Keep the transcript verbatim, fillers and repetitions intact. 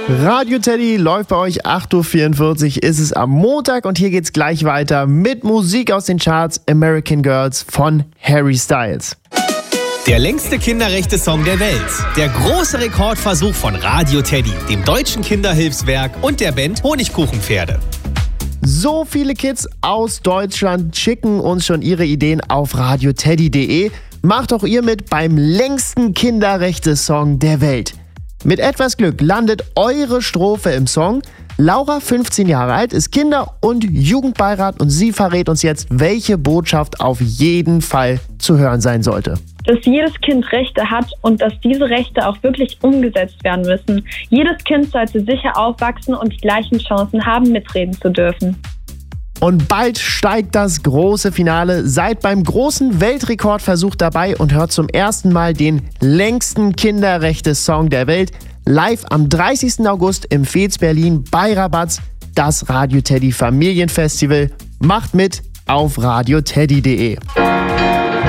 Radio Teddy läuft bei euch, acht Uhr vierundvierzig ist es am Montag und hier geht's gleich weiter mit Musik aus den Charts, American Girls von Harry Styles. Der längste Kinderrechte-Song der Welt. Der große Rekordversuch von Radio Teddy, dem deutschen Kinderhilfswerk und der Band Honigkuchenpferde. So viele Kids aus Deutschland schicken uns schon ihre Ideen auf radioteddy punkt de. Macht auch ihr mit beim längsten Kinderrechte-Song der Welt. Mit etwas Glück landet eure Strophe im Song. Laura, fünfzehn Jahre alt, ist Kinder- und Jugendbeirat und sie verrät uns jetzt, welche Botschaft auf jeden Fall zu hören sein sollte. Dass jedes Kind Rechte hat und dass diese Rechte auch wirklich umgesetzt werden müssen. Jedes Kind sollte sicher aufwachsen und die gleichen Chancen haben, mitreden zu dürfen. Und bald steigt das große Finale. Seid beim großen Weltrekordversuch dabei und hört zum ersten Mal den längsten Kinderrechte-Song der Welt. Live am dreißigsten August im Fez Berlin bei Rabatz. Das Radio Teddy Familienfestival. Macht mit auf radioteddy punkt de.